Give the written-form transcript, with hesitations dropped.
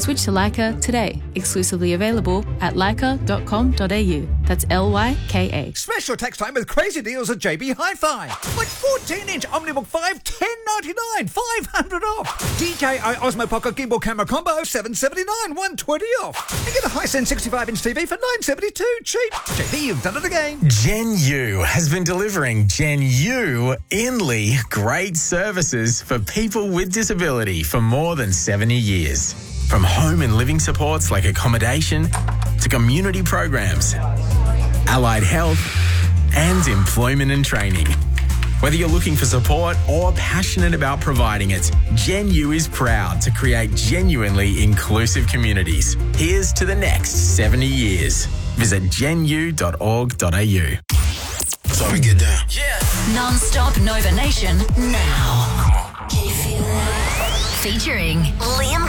Switch to Leica today. Exclusively available at leica.com.au. That's LYKA. Special tax time with crazy deals at JB Hi-Fi. Like 14-inch Omnibook 5, $10.99, 500 off. DJI Osmo Pocket Gimbal Camera Combo, $779, 120 off. And get a Hisense 65-inch TV for $972, cheap. JB, you've done it again. Gen U has been delivering Gen U Inly great services for people with disability for more than 70 years. From home and living supports like accommodation to community programs, allied health and employment and training. Whether you're looking for support or passionate about providing it, Gen U is proud to create genuinely inclusive communities. Here's to the next 70 years. Visit genu.org.au. So we get down. Yeah. Non-stop Nova Nation now. Can you feel it? Featuring Liam